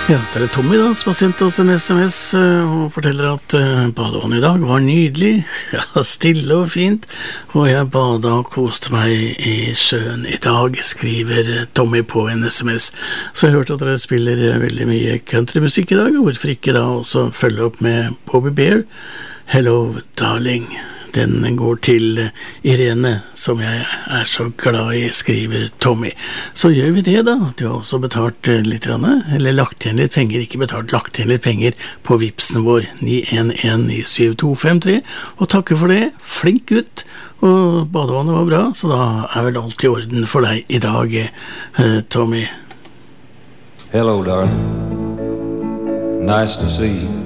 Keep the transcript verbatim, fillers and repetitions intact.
Ja, så er det Tommy da, som har sendt oss en sms uh, og forteller at uh, badevannet i dag var nydelig, ja, stille og fint, og jeg badet og koste meg i sjøen i dag, skriver uh, Tommy på en sms. Så jeg hørte at dere spiller uh, veldig mye countrymusikk i dag, og hvorfor ikke da også følge opp med Bobby Bear, Hello Darling. Den går til Irene, som jeg er så glad i, skriver Tommy. Så gjør vi det da. Du har også betalt litt, eller lagt igjen litt penger, ikke betalt, lagt igjen litt penger på Vipsen vår, ni en en ni syv to fem tre, og takker for det. Flink gutt, og badevannet var bra, så da er vel alt i orden for deg i dag, eh, Tommy. Hello, darling. Nice to see you.